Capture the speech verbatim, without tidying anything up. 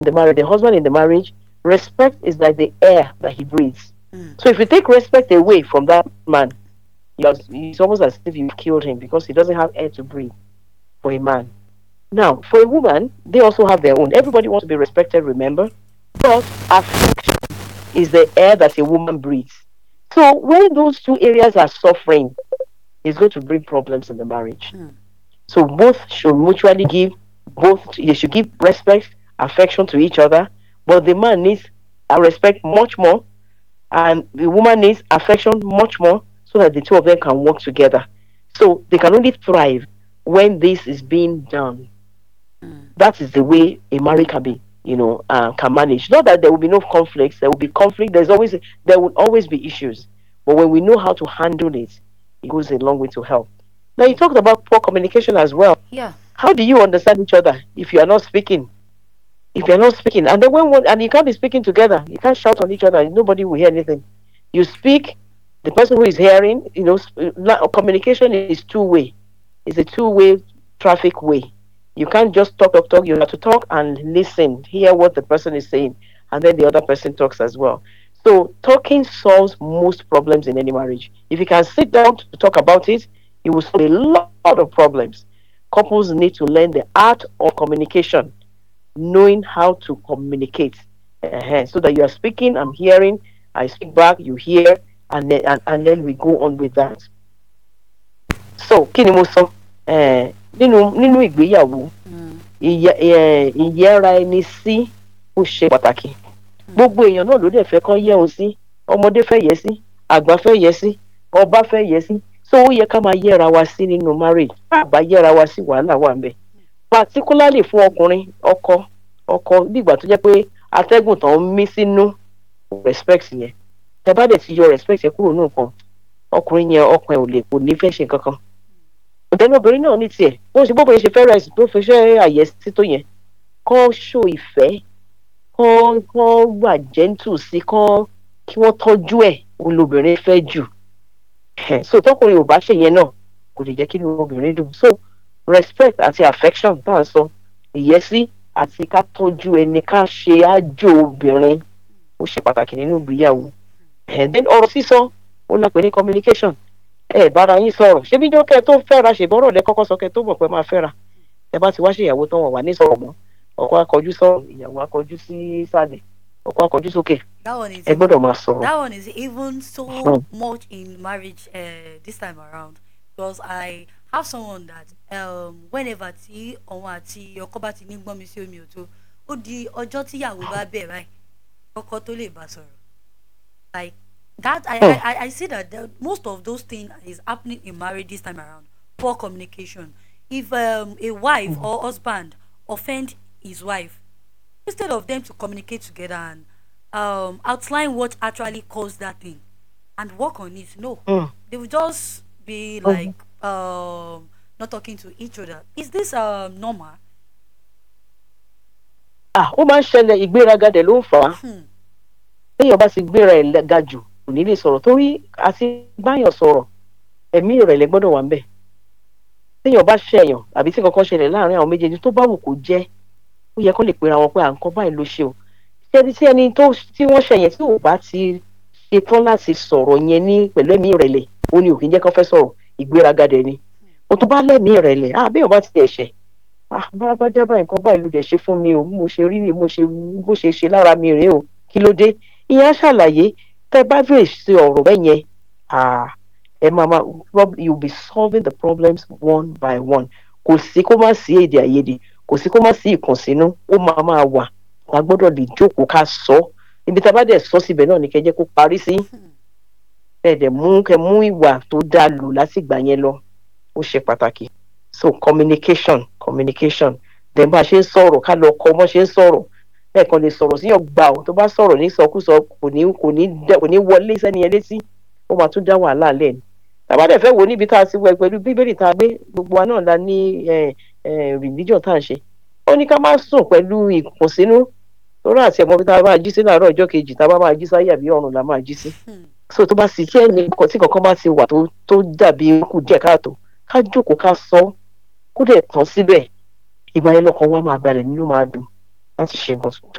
the marriage, the husband in the marriage, respect is like the air that he breathes. Mm. So if you take respect away from that man, you're, it's almost as if you've killed him because he doesn't have air to breathe for a man. Now, for a woman, they also have their own. Everybody wants to be respected, remember? But affection is the air that a woman breathes. So when those two areas are suffering, it's going to bring problems in the marriage. Mm. So both should mutually give, both they should give respect, affection to each other, but the man needs a respect much more, and the woman needs affection much more, so that the two of them can work together. So they can only thrive when this is being done. Mm. That is the way a marriage can be, you know, uh, can manage. Not that there will be no conflicts. There will be conflict. There's always there will always be issues. But when we know how to handle it, it goes a long way to help. Now you talked about poor communication as well. Yeah. How do you understand each other if you are not speaking? If you're not speaking, and then when one, and you can't be speaking together, you can't shout on each other. Nobody will hear anything. You speak. The person who is hearing, you know, communication is two way. It's a two way traffic way. You can't just talk, talk, talk. You have to talk and listen, hear what the person is saying, and then the other person talks as well. So talking solves most problems in any marriage. If you can sit down to talk about it, you will solve a lot of problems. Couples need to learn the art of communication, knowing how to communicate, uh so that you are speaking, I'm hearing, I speak back, you hear, and then and, and then we go on with that. So kí ni mo sọ? Eh, nínú nínú ìgbéyàwó, Mm. ìyẹ- eh, ìyẹra ẹni sí ó ṣe pàtàkì. Mm. Gbogbo èèyàn náà ló dẹ̀ fẹ́ kán yẹ́ òun sí. Ọmọdé fẹ́ yẹ sí, àgbà fẹ́ yẹ sí, ọba fẹ́ yẹ sí. So ó yẹ ká máa yẹra wa sí nínú marriage. Tá a bá yẹra wa sí, wàhálà wà ńbẹ̀. Particularly fún ọkùnrin, ọkọ ọkọ nígbà tó jẹ́ pé atẹ́gùn tán ń mí sínú respect yẹn. Tẹ bá dẹ̀ ti yọ respect yẹn kúrò ní nǹkan, ọkùnrin yẹn ọkàn ẹ̀ ò lè kò ní fẹ́ ṣe nǹkan kan. Ọ̀dẹ́ni obìnrin náà ní tiẹ̀. Bó ṣe bóbìnrin ṣe fẹ́ rẹ̀ tó fi ṣe àyẹ́sí tó yẹn. Kán show ìfẹ́, kán kán wà gentle sí, kán kí wọ́n tọ́jú ẹ̀, òun lobìnrin fẹ́ jù. So tọkùnrin ò bá ṣe yẹn náà, kò lè jẹ́ kí inú obìnrin dùn. So respect àti affection tá à ń sọ, ìyẹ́sí àti ká tọ́jú ẹni, ká ṣe àjò obìnrin, ó ṣe pàtàkì nínú ìgbéyàwó. And then ọ̀rọ̀ sísọ, ó náà pè ní communication. Ẹ bára yín sọ̀rọ̀. Ṣé bí jókè tó fẹ́ra ṣèbọ̀rọ̀ lẹ kọ́kọ́ sọ kẹ́ tó mọ̀ pé máa fẹ́ra. Ẹ bá ti wá ṣe ìyàwó tán wọ́n wà ní sọ̀rọ̀ mọ́. Ọkọ akọjú sọ̀rọ̀, ìyàwó akọjú sí sàlẹ̀, ọkọ akọjú sókè. That one is Ẹ gbọ́dọ̀ máa sọ̀rọ̀. that one is even so Hmm. much in marriage uh, this time around, because I have someone that um, whenever tí òun àti ọkọ bá ti ní gbọ́n mi sí omi òtó, ó di ọjọ́ tíyàwó bá bẹ̀ báyìí ọkọ tó lè bá sọ̀rọ̀. Like that, I, Hmm. I, I see that the, most of those things is happening in marriage this time around. Poor communication. If um, a wife or husband offend his wife, instead of them to communicate together and um, outline what actually caused that thing and work on it, no, Hmm. they will just be Hmm. like um, not talking to each other. Is this um, normal? Ah, ó máa ń ṣẹlẹ̀, ìgbéraga dẹ̀ ló ń fà á. Hmm. Téèyàn bá ti gbéra ẹ̀ lẹ- ga jù, kò ní lè sọ̀rọ̀ torí àti báyàn sọ̀rọ̀, ẹ̀mí ìrẹ̀lẹ̀ gbọ́dọ̀ wà ńbẹ̀. Téèyàn bá ṣẹ̀yàn àbí tí kankan ṣẹlẹ̀ láàárín àwọn méjèèjì tó bá wù kó jẹ́, ó yẹ kó lè pera wọn pé à ń kọ́ báyìí ló ṣe o. Ṣé ẹni tí ẹni tó tí wọ́n ṣẹ̀yàn tí ò bá ti ṣetán láti sọ̀rọ̀ yẹn ní pẹ̀lú ẹ̀mí ìrẹ̀lẹ̀, ó ní ò kí ń jẹ́ kán fẹ́ sọ̀rọ̀, ìgbéraga dẹ̀ ni. O tó bá lẹ́mí ìrẹ̀lẹ̀, ah béèyàn bá ti ẹ̀ṣẹ̀, ah bá bá jẹ́ báyìí nǹkan báyìí ló dẹ̀ ṣe fún mi o, bí mo ṣe rí ni mo ṣe bó ṣe ṣe lára mi rèé o, kí ló dé? Ìyẹn á ṣàlàyé. Tẹ́ bá fẹ́ ṣe ọ̀rọ̀ bẹ́ẹ̀ yẹn, ah ẹ máa máa prob- you'll be solving the problems one by one. Kò sí kó má sí èdè àìyedè, kò sí kó má sí ìkùnsínú, ó máa máa wà. A gbọ́dọ̀ lè jókòó ká sọ. Ibi tá a bá dẹ̀ sọ síbẹ̀ náà ni kẹ́ jẹ́ kó parí sí. Ẹ dẹ̀ mú kẹ́ mú ìwà tó dáa lò látìgbà yẹn lọ. Ó ṣe pàtàkì. So communication, communication. Then bá a ṣe ń sọ̀rọ̀, ká lọ kọ́ bọ́n ṣe ń sọ̀rọ̀. Bẹ́ẹ̀ kan lè sọ̀rọ̀ síyàn gbà ó, tó bá sọ̀rọ̀ ní ìsọkúsọ kò ní kò ní dẹ- kò ní wọlé sẹ́ni yẹn létí. Ó máa tún dá wàhálà lẹ̀ ni. Tá a bá dẹ̀ fẹ́ wò ó níbi tá a ti wẹ̀ pẹ̀lú bíbélì tá a gbé, gbogbo wa náà la ní eh, eh, religion tá à ń ṣe. Ó ní ká má sùn pẹ̀lú ìkùnsínú. Torí àti ẹ̀mọ́ bí tá a bá jí sí láàárọ̀ ọjọ́ kejì, tá a bá máa jí sáyé àbí ọ̀run la máa jí sí. Hmm. So tó bá sì tí ẹni kan tí kankan bá ti wà tó tó dàbí kù díẹ̀ káàtó, ká jókòó ká sọ, kó dẹ̀ tán síbẹ̀. Ìgbà yẹn lọ́kàn wa máa balẹ̀, nínú máa dùn. láti ṣe nǹkan